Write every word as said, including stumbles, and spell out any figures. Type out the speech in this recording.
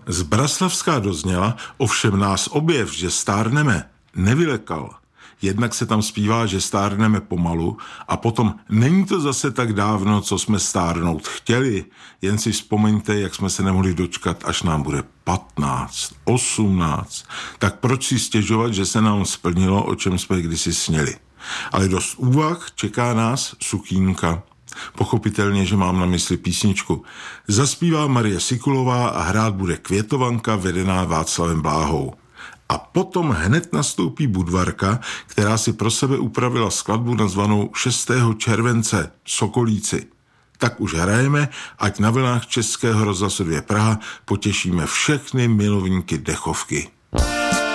Zbraslavská dozněla, ovšem nás objev, že stárneme, nevylekal. Jednak se tam zpívá, že stárneme pomalu a potom není to zase tak dávno, co jsme stárnout chtěli. Jen si vzpomeňte, jak jsme se nemohli dočkat, až nám bude patnáct, osmnáct. Tak proč si stěžovat, že se nám splnilo, o čem jsme kdysi sněli. Ale dost úvah čeká nás Sukínka. Pochopitelně, že mám na mysli písničku. Zaspívá Marie Sikulová a hrát bude Květovanka vedená Václavem Bláhou. A potom hned nastoupí Budvarka, která si pro sebe upravila skladbu nazvanou šestého července Sokolíci. Tak už hrajeme, ať na vlnách Českého rozhlasu dva Praha potěšíme všechny milovníky dechovky.